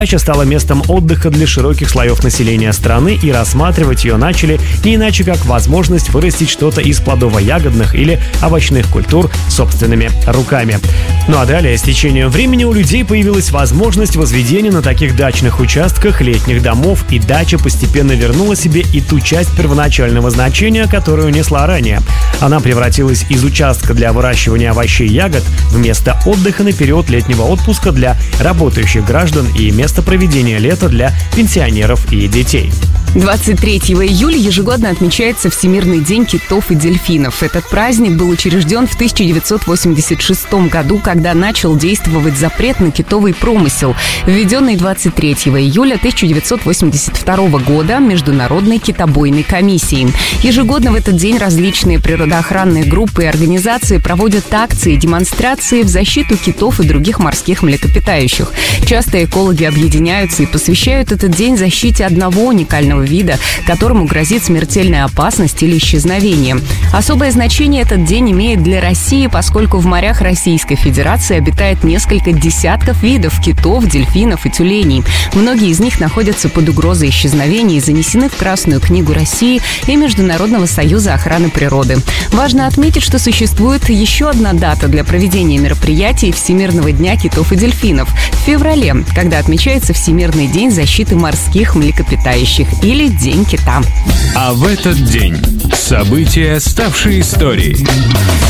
Дача стала местом отдыха для широких слоев населения страны, и рассматривать ее начали не иначе как возможность вырастить что-то из плодово-ягодных или овощных культур собственными руками. Ну а далее, с течением времени у людей появилась возможность возведения на таких дачных участках летних домов, и дача постепенно вернула себе и ту часть первоначального значения, которую несла ранее. Она превратилась из участка для выращивания овощей и ягод в место отдыха на период летнего отпуска для работающих граждан и место проведения лета для пенсионеров и детей. 23 июля ежегодно отмечается Всемирный день китов и дельфинов. Этот праздник был учрежден в 1986 году, когда начал действовать запрет на китовый промысел, введенный 23 июля 1982 года Международной китобойной комиссией. Ежегодно в этот день различные природоохранные группы и организации проводят акции, демонстрации в защиту китов и других морских млекопитающих. Часто экологи объединяются и посвящают этот день защите одного уникального вида, которому грозит смертельная опасность или исчезновение. Особое значение этот день имеет для России, поскольку в морях Российской Федерации обитает несколько десятков видов китов, дельфинов и тюленей. Многие из них находятся под угрозой исчезновения и занесены в Красную книгу России и Международного союза охраны природы. Важно отметить, что существует еще одна дата для проведения мероприятий Всемирного дня китов и дельфинов – в феврале, когда отмечается Всемирный день защиты морских млекопитающих или День кита. А в этот день события, ставшие историей.